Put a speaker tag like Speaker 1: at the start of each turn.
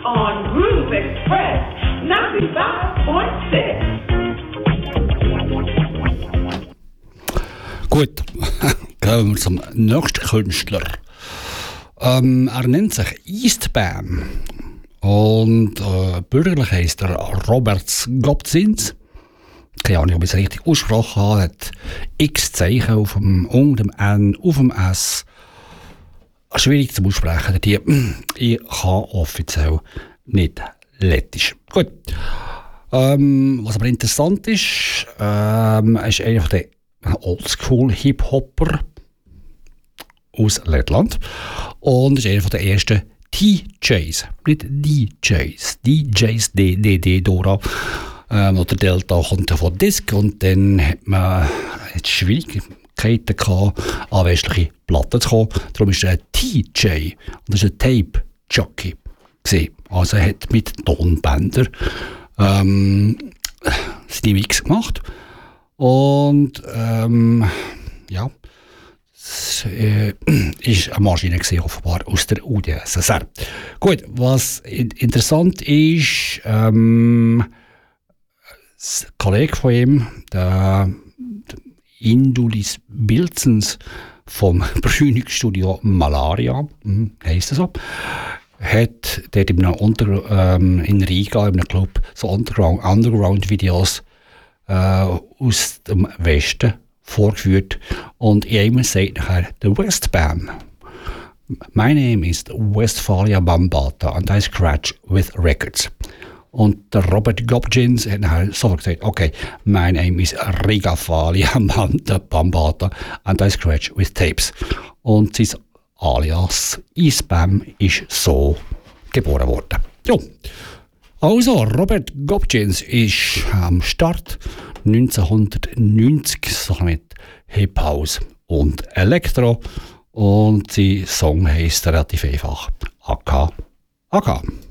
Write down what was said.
Speaker 1: on Groove Express 95.6.
Speaker 2: Gut, kommen wir zum nächsten Künstler. Er nennt sich Eastbam und bürgerlich heisst er Robert Gobzins. Keine Ahnung, ob ich es richtig ausgesprochen habe. Er hat X Zeichen auf dem unter dem N, auf dem S. Schwierig zu aussprechen. Ich kann offiziell nicht Lettisch. Gut. Was aber interessant ist, er ist einer der Oldschool-Hip-Hopper aus Lettland und ist einer der ersten TJs, nicht DJs. DJs, DDD, Dora. Oder Delta kommt von Disc und dann hat man Schwierigkeiten gehabt, an westliche Platten zu kommen. Darum ist er ein TJ und das ist ein Tape-Jockey. Also er hat mit Tonbändern seine Mix gemacht. Und ja, es ist eine Maschine gewesen, offenbar aus der UdSSR. Gut, was interessant ist, ein Kollege von ihm, der Indulis Bilzens vom Beschleunigungsstudio Malaria, heisst das so, hat dort in Riga, in einem Club, so Underground-Videos aus dem Westen vorgeführt. Und jemand sagt nachher, der Westbam. My name is Westphalia Bambata and I scratch with records. Und der Robert Gobzins hat nachher sofort gesagt, okay, my name is Rigaphalia Bambata and I scratch with tapes. Und sein alias Eastbam ist so geboren worden. Jo. Also, Robert Gobzins ist am Start 1990 so mit Hip House und Elektro und sein Song heisst relativ einfach AK.